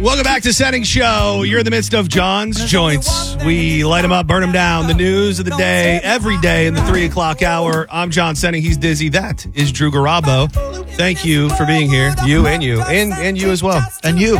Welcome back to Setting Show. You're in the midst of John's Joints. We light them up, burn them down. The news of the day, every day in the 3 o'clock hour. I'm John Setting. He's Dizzy. That is Drew Garabo. Thank you for being here. You and you. And you as well. And you.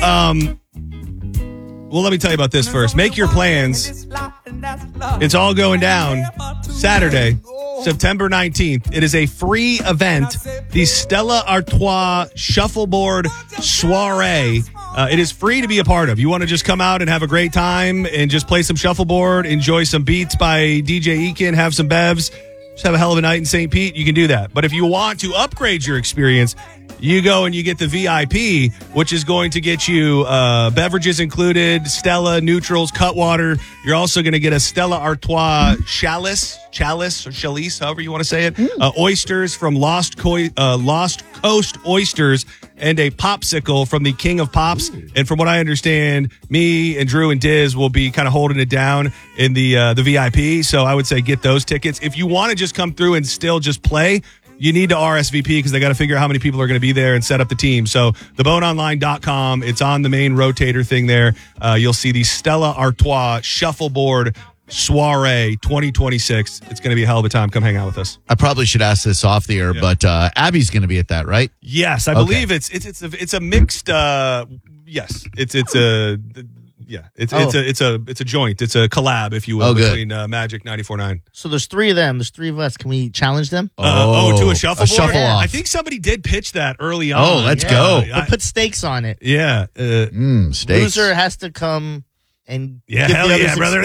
Well, let me tell you about this first. Make your plans. It's all going down Saturday, September 19th. It is a free event, the Stella Artois Shuffleboard Soiree. It is free to be a part of. You want to just come out and have a great time and just play some shuffleboard, enjoy some beats by DJ Eakin, have some bevs, just have a hell of a night in St. Pete, you can do that. But if you want to upgrade your experience, you go and you get the VIP, which is going to get you beverages included, Stella, neutrals, Cutwater. You're also going to get a Stella Artois chalice or chalice, however you want to say it. Oysters from Lost Coast Oysters, and a popsicle from the King of Pops. And from what I understand, me and Drew and Diz will be kind of holding it down in the VIP. So I would say get those tickets. If you want to just come through and still just play, you need to RSVP because they got to figure out how many people are going to be there and set up the team. So theboneonline.com, it's on the main rotator thing there. You'll see the Stella Artois Shuffleboard Soiree 2026. It's going to be a hell of a time. Come hang out with us. I probably should ask this off the air, but Abby's going to be at that, right? Yes, I believe it's a mixed. Yes, it's a joint. It's a collab, if you will, between Magic 94.9. So there's three of them. There's three of us. Can we challenge them? To a shuffleboard? A shuffle off. I think somebody did pitch that early on. Oh, let's go. But put stakes on it. Yeah. Stakes. Loser has to come and yeah, give hell the other yeah, brother.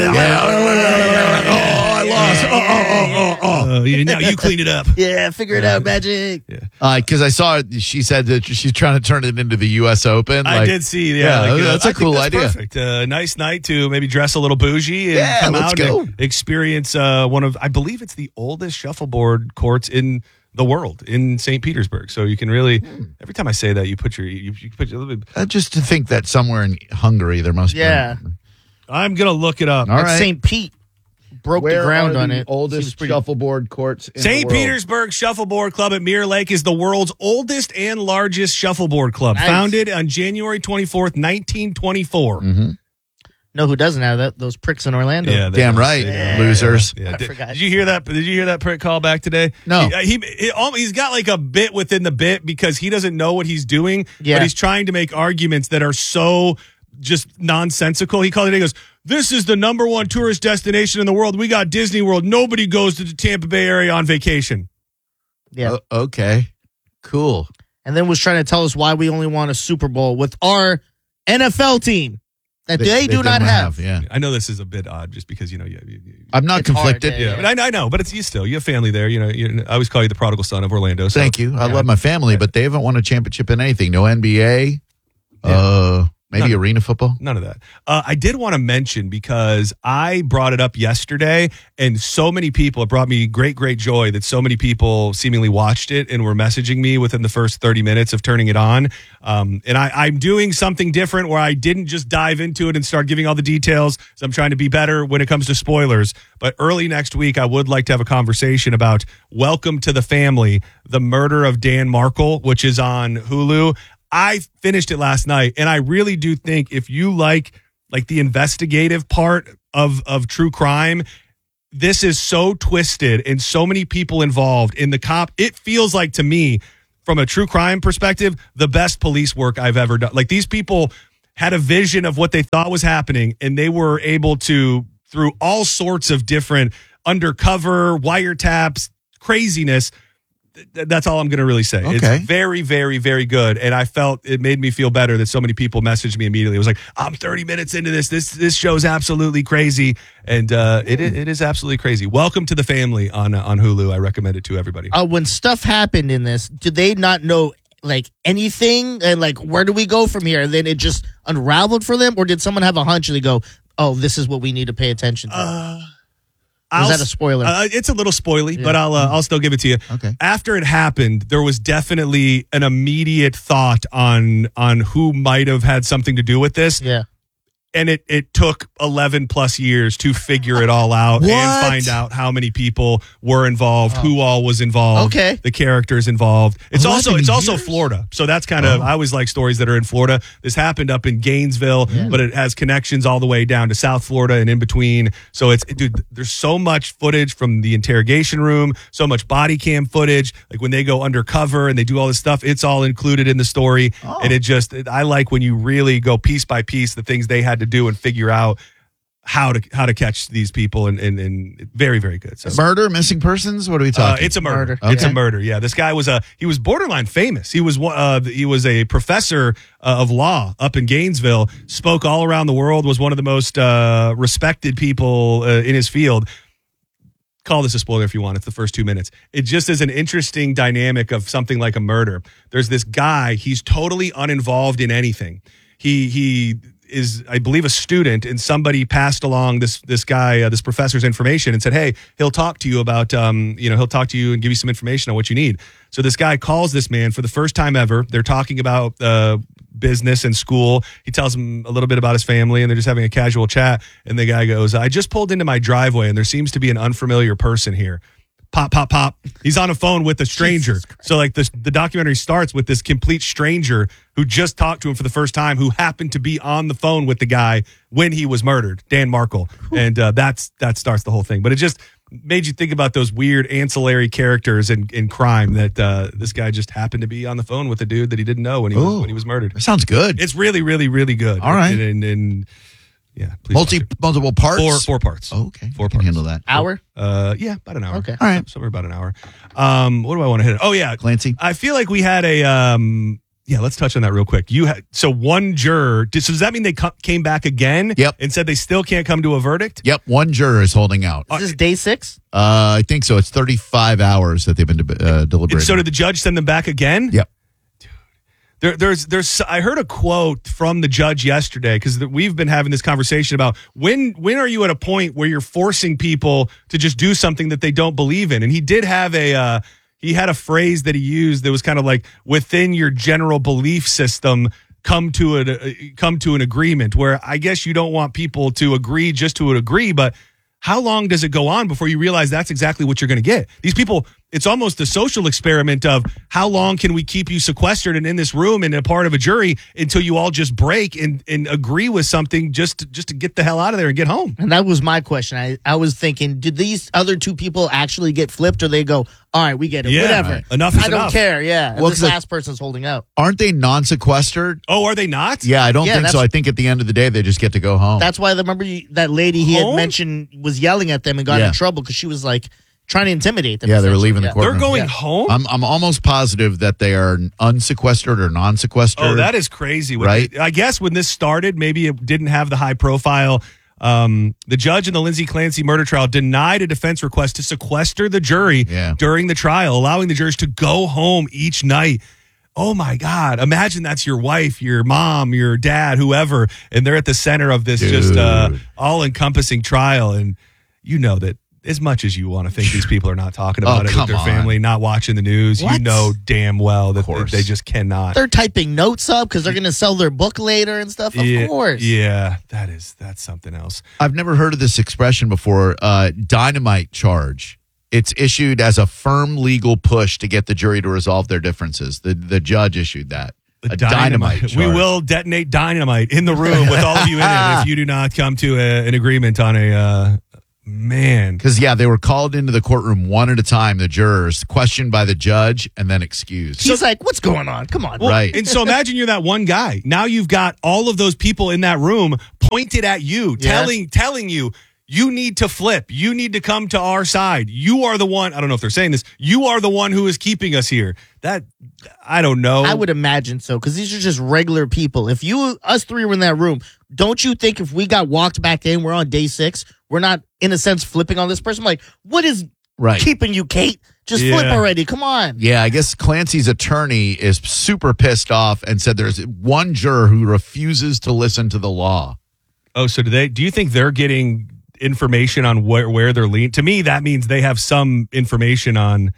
I lost. Now you clean it up. Yeah, figure it out, Magic. Yeah. Because I saw she said that she's trying to turn it into the U.S. Open. I did see. That's a cool idea. Perfect. Nice night to maybe dress a little bougie and come out and experience one of, I believe it's the oldest shuffleboard courts in the world, in St. Petersburg. So you can really, every time I say that, you put a little bit. Just to think that somewhere in Hungary there must be. I'm going to look it up. All right. St. Pete broke the ground on it. Oldest shuffleboard courts in St. the world. Shuffleboard Shuffleboard Club at Mirror Lake is the world's oldest and largest shuffleboard club. Nice. Founded on January 24th, 1924. Mm-hmm. Know who doesn't have that? Those pricks in Orlando. Yeah, damn right, losers. Yeah. I forgot. Did you hear that? Did you hear that prick call back today? No. He's got like a bit within the bit because he doesn't know what he's doing, but he's trying to make arguments that are so just nonsensical. He called it. He goes, "This is the number one tourist destination in the world. We got Disney World. Nobody goes to the Tampa Bay area on vacation." Yeah. Okay. Cool. And then was trying to tell us why we only won a Super Bowl with our NFL team that they do not have. Yeah. I know this is a bit odd, just because I'm not It's conflicted. hard, But I know. But it's you still. You have family there. I always call you the prodigal son of Orlando. So. Thank you. I love my family, but they haven't won a championship in anything. No NBA. Maybe arena football? None of that. I did want to mention, because I brought it up yesterday, and so many people, it brought me great, great joy that so many people seemingly watched it and were messaging me within the first 30 minutes of turning it on. And I'm doing something different where I didn't just dive into it and start giving all the details. So I'm trying to be better when it comes to spoilers. But early next week, I would like to have a conversation about Welcome to the Family, The Murder of Dan Markle, which is on Hulu. I finished it last night, and I really do think if you like the investigative part of true crime, this is so twisted and so many people involved in the cop. It feels like, to me, from a true crime perspective, the best police work I've ever done. Like, these people had a vision of what they thought was happening, and they were able to, through all sorts of different undercover wiretaps, craziness. That's all I'm going to really say. Okay. It's very, very, very good. And I felt it made me feel better that so many people messaged me immediately. It was like, I'm 30 minutes into this. This show's absolutely crazy. And it is absolutely crazy. Welcome to the Family on Hulu. I recommend it to everybody. When stuff happened in this, did they not know anything? And where do we go from here? And then it just unraveled for them? Or did someone have a hunch and they go, oh, this is what we need to pay attention to? Is that a spoiler? It's a little spoily, but I'll still give it to you. Okay. After it happened, there was definitely an immediate thought on who might have had something to do with this. Yeah. And it took 11 plus years to figure it all out and find out how many people were involved, who all was involved, the characters involved. It's also Florida. So that's kind of, I always like stories that are in Florida. This happened up in Gainesville, but it has connections all the way down to South Florida and in between. So there's so much footage from the interrogation room, so much body cam footage. Like when they go undercover and they do all this stuff, it's all included in the story. And I like when you really go piece by piece, the things they had to do and figure out how to catch these people and very, very good. So murder, missing persons. What are we talking? It's a murder. Okay. It's a murder. Yeah, this guy was borderline famous. He was a professor of law up in Gainesville. Spoke all around the world. Was one of the most respected people in his field. Call this a spoiler if you want. It's the first 2 minutes. It just is an interesting dynamic of something like a murder. There's this guy. He's totally uninvolved in anything. He is, I believe, a student, and somebody passed along this guy, this professor's information, and said, "Hey, he'll talk to you about, he'll talk to you and give you some information on what you need." So this guy calls this man for the first time ever. They're talking about business and school. He tells him a little bit about his family, and they're just having a casual chat. And the guy goes, "I just pulled into my driveway, and there seems to be an unfamiliar person here." Pop, pop, pop. He's on a phone with a stranger. So like the documentary starts with this complete stranger who just talked to him for the first time, who happened to be on the phone with the guy when he was murdered, Dan Markel. And that starts the whole thing. But it just made you think about those weird ancillary characters in crime that this guy just happened to be on the phone with a dude that he didn't know when he was murdered. That sounds good. It's really, really, really good. All right. And yeah, please multiple parts. Four parts. Oh, okay, four can parts. handle that. Hour? Yeah, about an hour. Okay, all right, somewhere about an hour. What do I want to hit? Oh yeah, Clancy. I feel like we had a yeah. Let's touch on that real quick. So one juror. So does that mean they came back again? Yep. And said they still can't come to a verdict? Yep. One juror is holding out. Is this day 6? I think so. It's 35 hours that they've been deliberating. So did the judge send them back again? Yep. There's I heard a quote from the judge yesterday, because we've been having this conversation about when are you at a point where you're forcing people to just do something that they don't believe in. And he did have he had a phrase that he used that was kind of like, within your general belief system, come to an agreement, where I guess you don't want people to agree just to agree, but how long does it go on before you realize that's exactly what you're going to get? These people, it's almost a social experiment of how long can we keep you sequestered and in this room and a part of a jury until you all just break and agree with something just to get the hell out of there and get home. And that was my question. I was thinking, did these other two people actually get flipped, or they go, all right, we get it, whatever. Right. Enough is I don't enough. care, yeah. Well, this last person's holding out. Aren't they non-sequestered? Oh, are they not? Yeah, I don't think so. I think at the end of the day, they just get to go home. That's why that lady he had mentioned was yelling at them and got in trouble because she was like trying to intimidate them. Yeah, they were leaving the courtroom. They're going home? I'm almost positive that they are unsequestered or non-sequestered. Oh, that is crazy. Right? I guess when this started, maybe it didn't have the high profile. The judge in the Lindsay Clancy murder trial denied a defense request to sequester the jury during the trial, allowing the jurors to go home each night. Oh my God. Imagine that's your wife, your mom, your dad, whoever, and they're at the center of this just all-encompassing trial. And you know that as much as you want to think these people are not talking about it with their family, not watching the news, you know damn well that they just cannot. They're typing notes up because they're going to sell their book later and stuff. Of course. Yeah, that's something else. I've never heard of this expression before. Dynamite charge. It's issued as a firm legal push to get the jury to resolve their differences. The judge issued that. A dynamite charge. We will detonate dynamite in the room with all of you in it if you do not come to an agreement on a... Man. Because, they were called into the courtroom one at a time, the jurors, questioned by the judge, and then excused. He's like, what's going on? Come on. Well, right. And so imagine you're that one guy. Now you've got all of those people in that room pointed at you, telling you, you need to flip. You need to come to our side. You are the one. I don't know if they're saying this. You are the one who is keeping us here. That, I don't know. I would imagine so, because these are just regular people. If us three were in that room, don't you think if we got walked back in, we're on day 6, we're not, in a sense, flipping on this person? Like, what is keeping you, Kate? Just flip already. Come on. Yeah, I guess Clancy's attorney is super pissed off and said there's one juror who refuses to listen to the law. Oh, so do you think they're getting information on where they're leaning? To me, that means they have some information on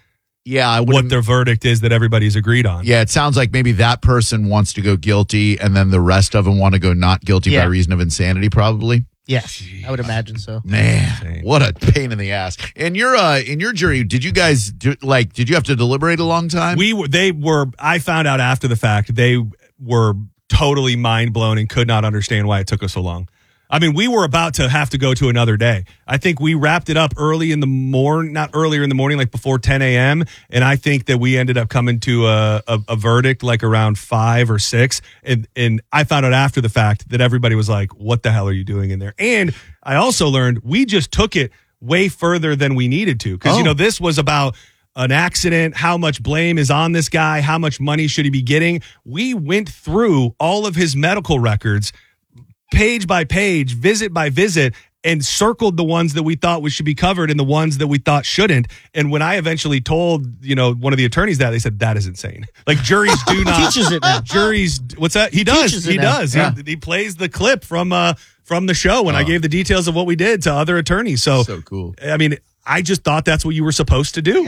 Yeah, I what wouldn't. their verdict is that everybody's agreed on. Yeah, it sounds like maybe that person wants to go guilty, and then the rest of them want to go not guilty by Yeah. reason of insanity, probably. Yes, I would imagine so. Man, Insane. what a pain in the ass. And in your jury, did you guys did you have to deliberate a long time? I found out after the fact, they were totally mind blown and could not understand why it took us so long. I mean, we were about to have to go to another day. I think we wrapped it up early in the morning, not earlier in the morning, like before 10 a.m. And I think that we ended up coming to a verdict like around 5 or 6. And I found out after the fact that everybody was like, what the hell are you doing in there? And I also learned we just took it way further than we needed to. Because, this was about an accident, how much blame is on this guy, how much money should he be getting. We went through all of his medical records, page by page, visit by visit, and circled the ones that we thought should be covered and the ones that we thought shouldn't. And when I eventually told, one of the attorneys that, they said, that is insane. Like, juries do not. Teaches it now. Juries, what's that? He does. Teaches it He now. does. Yeah. He plays the clip from the show when I gave the details of what we did to other attorneys. So cool. I mean, I just thought that's what you were supposed to do.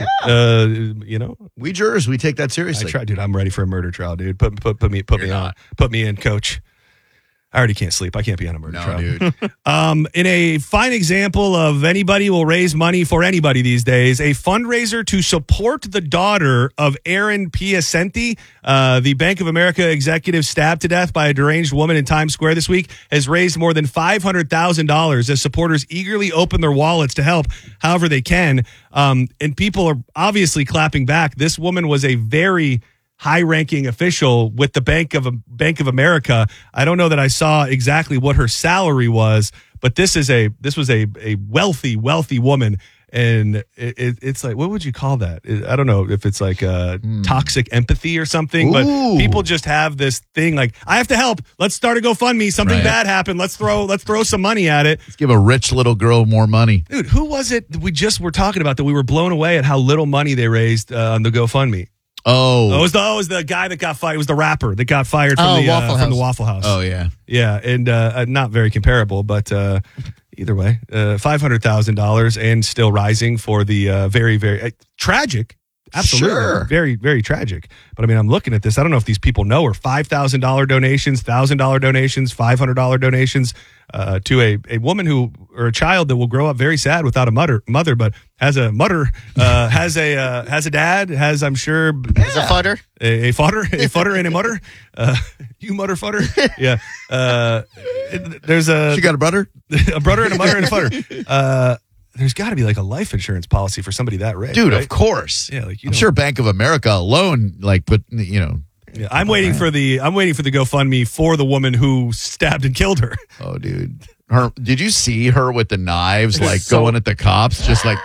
We jurors, we take that I seriously. try, dude. I'm ready for a murder trial, dude. Put me You're on. not. Put me in, coach. I already can't sleep. I can't be on a murder No, trial. dude. In a fine example of anybody will raise money for anybody these days, a fundraiser to support the daughter of Aaron Piacenti, the Bank of America executive stabbed to death by a deranged woman in Times Square this week, has raised more than $500,000 as supporters eagerly open their wallets to help however they can. And people are obviously clapping back. This woman was a very high-ranking official with the Bank of America. I don't know that I saw exactly what her salary was, but this was a wealthy woman, and it's like, what would you call that? I don't know if it's like toxic empathy or something, but Ooh. people just have this thing like, I have to help. Let's start a GoFundMe. Something Right. bad happened. Let's throw some money at it. Let's give a rich little girl more money. Dude, who was it that we just were talking about that we were blown away at how little money they raised on the GoFundMe? Oh. It was the guy that got fired. It was the rapper that got fired from Waffle the Waffle House. Oh, yeah. Yeah, and not very comparable, but either way, $500,000 and still rising for the very, very tragic. Absolutely. Sure. Very, very tragic. But I mean, I'm looking at this. I don't know if these people know or $5,000 donations, $1,000 donations, $500 donations to a woman or a child that will grow up very sad without a mother, but has a mother, has a dad, has, I'm sure, Is a fudder? a fodder and a mutter. You mutter fodder. Yeah. There's She got a brother? a brother and a mutter and a fodder. There's got to be like a life insurance policy for somebody that rich. Dude, right? of course. Yeah, like I'm sure Bank of America alone, Yeah, I'm waiting for the GoFundMe for the woman who stabbed and killed her. Oh, dude. Did you see her with the knives, like So- going at the cops, just like?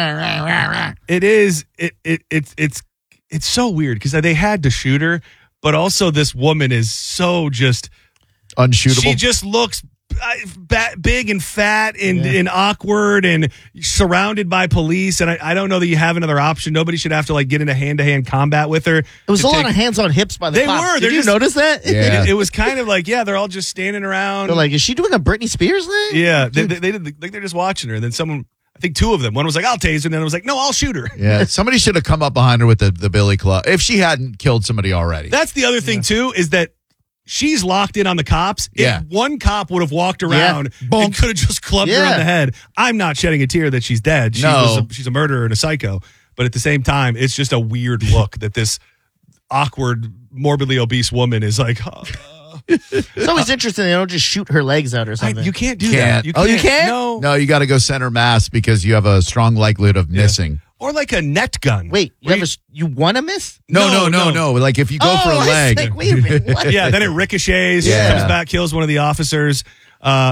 It's so weird because they had to shoot her, but also this woman is so just Unshootable. She just looks big and fat and awkward and surrounded by police. And I don't know that you have another option. Nobody should have to like get into hand-to-hand combat with her. It was a lot of hands on hips by the They cops. were. Did They're you just- notice that? Yeah. It was kind of like, they're all just standing around. They're like, is she doing a Britney Spears thing? Yeah, they did, like they're just watching her. And then someone, I think two of them, one was like, I'll tase her. And then it was like, no, I'll shoot her. Yeah, somebody should have come up behind her with the billy club if she hadn't killed somebody already. That's the other thing, too, is that she's locked in on the cops. Yeah. If one cop would have walked around Bonk. and could have just clubbed her Yeah. on the head, I'm not shedding a tear that she's dead. She's a murderer and a psycho. But at the same time, it's just a weird look that this awkward, morbidly obese woman is like, It's always interesting. They don't just shoot her legs out or something. you can't do Can't. that. Oh, you can't? No. No, you got to go center mass because you have a strong likelihood of missing. Or like a net gun. Wait, you want to miss? No. Like if you go for a I was leg. like, wait a minute. What? Yeah, then it ricochets, Yeah. comes back, kills one of the officers.